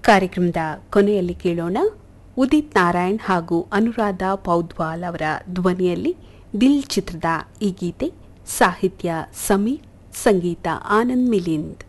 ಕಾರ್ಯಕ್ರಮದ ಕೊನೆಯಲ್ಲಿ ಕೇಳೋಣ ಉದಿತ್ ನಾರಾಯಣ್ ಹಾಗೂ ಅನುರಾಧ ಪೌದ್ವಾಲ್ ಅವರ ಧ್ವನಿಯಲ್ಲಿ ದಿಲ್ ಚಿತ್ರದ ಈ ಗೀತೆ. ಸಾಹಿತ್ಯ ಸಮೀರ್, ಸಂಗೀತ ಆನಂದ್ ಮಿಲಿಂದ್.